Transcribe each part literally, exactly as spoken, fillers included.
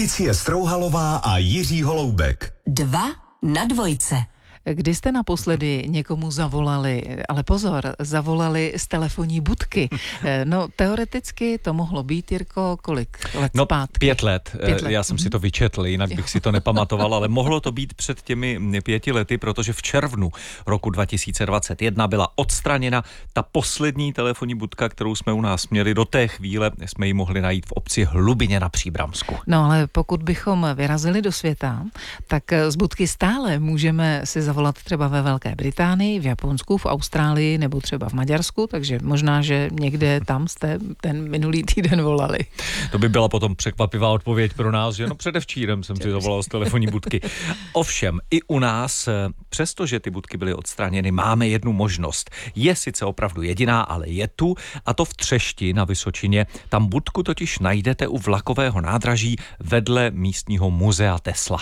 Lucie Strouhalová a Jiří Holoubek. Dva na dvojce. Kdy jste naposledy někomu zavolali, ale pozor, zavolali z telefonní budky? No teoreticky to mohlo být, Jirko, kolik let no, zpátky? Pět let. Pět let. Já jsem si to vyčetl, jinak bych si to nepamatoval, ale mohlo to být před těmi pěti lety, protože v červnu roku dva tisíce dvacet jedna byla odstraněna ta poslední telefonní budka, kterou jsme u nás měli. Do té chvíle jsme ji mohli najít v obci Hlubině na Příbramsku. No ale pokud bychom vyrazili do světa, tak z budky stále můžeme si zavolat třeba ve Velké Británii, v Japonsku, v Austrálii nebo třeba v Maďarsku, takže možná, že někde tam jste ten minulý týden volali. To by byla potom překvapivá odpověď pro nás, že no předevčírem jsem si zavolal z telefonní budky. Ovšem, i u nás, přestože ty budky byly odstraněny, máme jednu možnost. Je sice opravdu jediná, ale je tu, a to v Třešti na Vysočině. Tam budku totiž najdete u vlakového nádraží vedle místního muzea Tesla.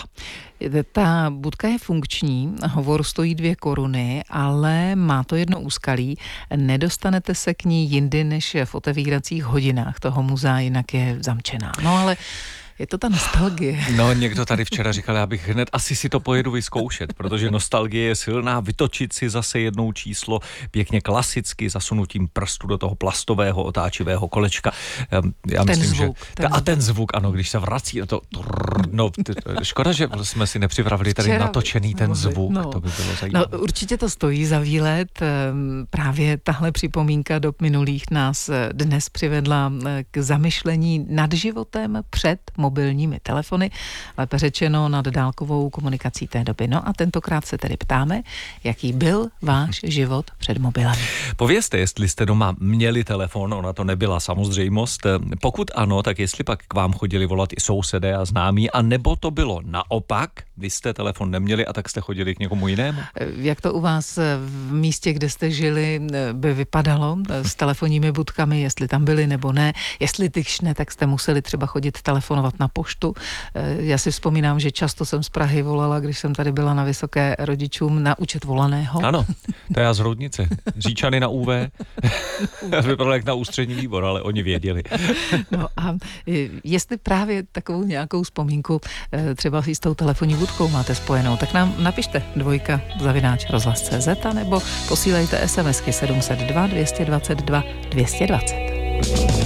Ta budka je funkční, hovor stojí dvě koruny, ale má to jedno úskalí. Nedostanete se k ní jindy než v otevíracích hodinách toho muzea, jinak je zamčená. No ale je to ta nostalgie. No, někdo tady včera říkal, já bych hned asi si to pojedu vyzkoušet, protože nostalgie je silná, vytočit si zase jednou číslo pěkně klasicky zasunutím prstu do toho plastového otáčivého kolečka. Já ten myslím, zvuk. Že, ten a ten zvuk, ano, když se vrací, to, no, škoda, že jsme si nepřipravili tady včera natočený ten zvuk, no. To by bylo zajímavé. No, určitě to stojí za výlet. Právě tahle připomínka do minulých nás dnes přivedla k zamyšlení nad životem před mobilními telefony, lépe řečeno nad dálkovou komunikací té doby. No a tentokrát se tedy ptáme, jaký byl váš život před mobilem. Povězte, jestli jste doma měli telefon, ona to nebyla samozřejmost. Pokud ano, tak jestli pak k vám chodili volat i sousedé a známí, a nebo to bylo naopak, vy jste telefon neměli a tak jste chodili k někomu jinému? Jak to u vás v místě, kde jste žili, by vypadalo s telefonními budkami, jestli tam byli nebo ne? Jestli když ne, tak jste museli třeba chodit telefonovat na poštu. Já si vzpomínám, že často jsem z Prahy volala, když jsem tady byla na Vysoké rodičům na účet volaného. Ano, to já z Roudnice. Říčany na U V. Vypadalo jak na ústřední výbor, ale oni věděli. No a jestli právě takovou nějakou vzpomínku třeba s tou telefonní budkou máte spojenou, tak nám napište dvojka zavináč rozhlas tečka cé zet a nebo posílejte SMSky sedm set dva, dvě stě dvacet dva, dvě stě dvacet.